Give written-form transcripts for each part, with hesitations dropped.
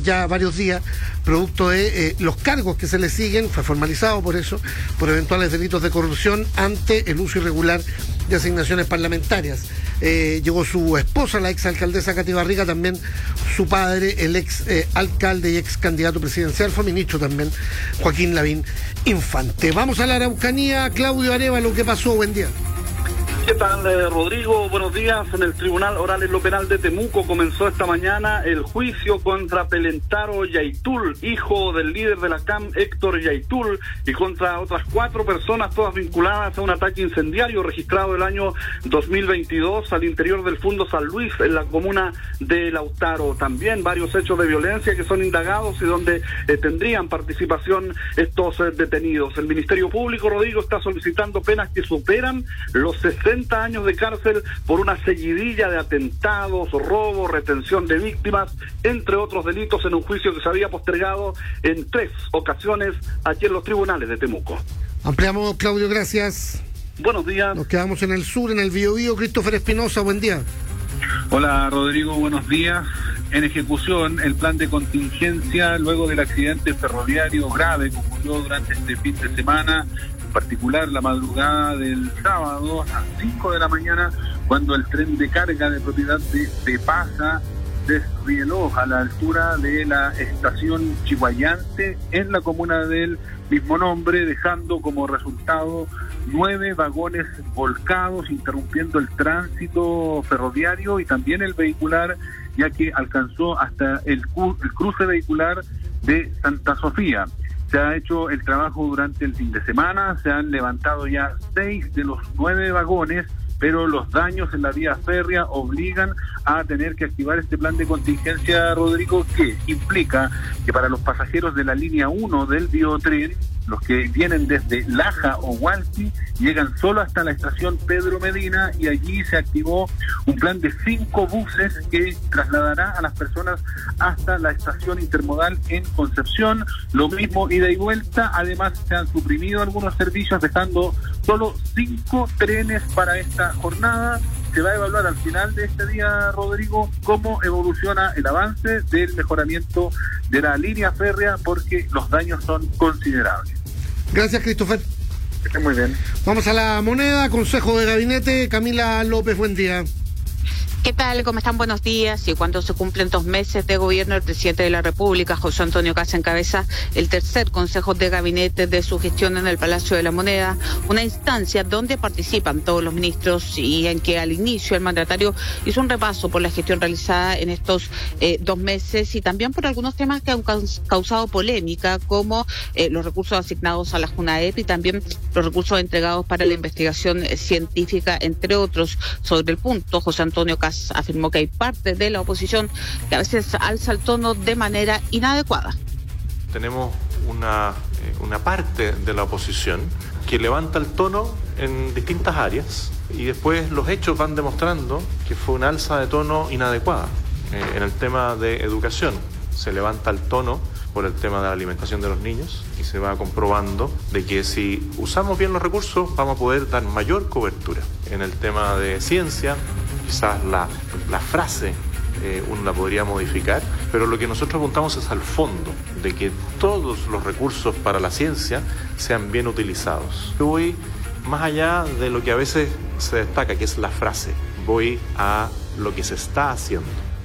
ya varios días, producto de los cargos que se le siguen, fue formalizado por eso, por eventuales delitos de corrupción ante el uso irregular de asignaciones parlamentarias. Llegó su esposa, la exalcaldesa Katy Barriga, también su padre, el ex alcalde y ex candidato presidencial, fue ministro también, Joaquín Lavín Infante. Vamos a la Araucanía, Claudio Arévalo, ¿qué pasó? Buen día. ¿Qué tal, Rodrigo? Buenos días. En el Tribunal Oral en lo Penal de Temuco comenzó esta mañana el juicio contra Pelentaro Yaitul, hijo del líder de la CAM, Héctor Yaitul, y contra otras 4 personas, todas vinculadas a un ataque incendiario registrado el año 2022 al interior del Fundo San Luis, en la comuna de Lautaro. También varios hechos de violencia que son indagados y donde tendrían participación estos detenidos. El Ministerio Público, Rodrigo, está solicitando penas que superan los 60 años de cárcel por una seguidilla de atentados, robos, retención de víctimas, entre otros delitos, en un juicio que se había postergado en 3 ocasiones aquí en los tribunales de Temuco. Ampliamos, Claudio, gracias. Buenos días. Nos quedamos en el sur, en el Biobío. Christopher Espinosa, buen día. Hola, Rodrigo, buenos días. En ejecución, el plan de contingencia luego del accidente ferroviario grave que ocurrió durante este fin de semana, en particular la madrugada del sábado a las 5 de la mañana, cuando el tren de carga de propiedad de Cepasa desrieló a la altura de la estación Chihuayante en la comuna del mismo nombre, dejando como resultado 9 vagones volcados, interrumpiendo el tránsito ferroviario y también el vehicular, ya que alcanzó hasta el cruce vehicular de Santa Sofía. Se ha hecho el trabajo durante el fin de semana, se han levantado ya 6 de los 9 vagones, pero los daños en la vía férrea obligan a tener que activar este plan de contingencia, Rodrigo, que implica que para los pasajeros de la línea 1 del Biotren, los que vienen desde Laja o Hualqui, llegan solo hasta la estación Pedro Medina, y allí se activó un plan de 5 buses que trasladará a las personas hasta la estación intermodal en Concepción. Lo mismo ida y vuelta. Además, se han suprimido algunos servicios, dejando solo 5 trenes para esta jornada. Se va a evaluar al final de este día, Rodrigo, cómo evoluciona el avance del mejoramiento de la línea férrea, porque los daños son considerables. Gracias, Christopher. Que esté muy bien. Vamos a la moneda, Consejo de Gabinete. Camila López, buen día. ¿Qué tal? ¿Cómo están? Buenos días. Y cuando se cumplen 2 meses de gobierno, el presidente de la República, José Antonio Kast, encabeza el tercer Consejo de Gabinete de su gestión en el Palacio de la Moneda, una instancia donde participan todos los ministros y en que al inicio el mandatario hizo un repaso por la gestión realizada en estos 2 meses y también por algunos temas que han causado polémica, como los recursos asignados a la JUNAEP y también los recursos entregados para la investigación científica, entre otros. Sobre el punto, José Antonio Kast afirmó que hay parte de la oposición que a veces alza el tono de manera inadecuada. Tenemos una parte de la oposición que levanta el tono en distintas áreas y después los hechos van demostrando que fue una alza de tono inadecuada. En el tema de educación se levanta el tono por el tema de la alimentación de los niños y se va comprobando de que si usamos bien los recursos vamos a poder dar mayor cobertura. En el tema de ciencia, quizás la frase uno la podría modificar, pero lo que nosotros apuntamos es al fondo, de que todos los recursos para la ciencia sean bien utilizados. Yo voy más allá de lo que a veces se destaca, que es la frase, voy a lo que se está haciendo.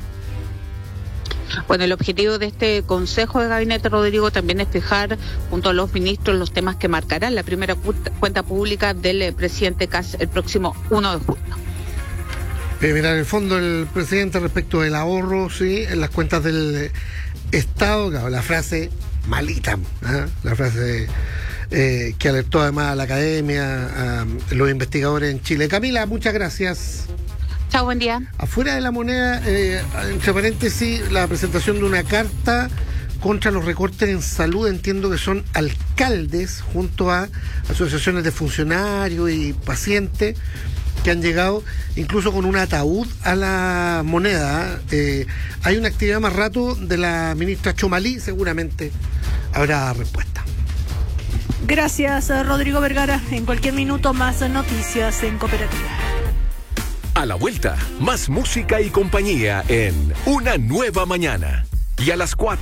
Bueno, el objetivo de este Consejo de Gabinete, Rodrigo, también es fijar junto a los ministros los temas que marcarán la primera cuenta pública del presidente Kast el próximo 1 de junio. Mira, en el fondo el presidente respecto del ahorro, sí, en las cuentas del Estado, claro, la frase malita, la frase que alertó además a la academia, a los investigadores en Chile. Camila, muchas gracias. Chao, buen día. Afuera de la moneda, entre paréntesis, la presentación de una carta contra los recortes en salud. Entiendo que son alcaldes junto a asociaciones de funcionarios y pacientes que han llegado incluso con un ataúd a la moneda. Hay una actividad más rato de la ministra Chomalí, seguramente habrá respuesta. Gracias, Rodrigo Vergara. En cualquier minuto más noticias en Cooperativa. A la vuelta, más música y compañía en Una Nueva Mañana. Y a las 4.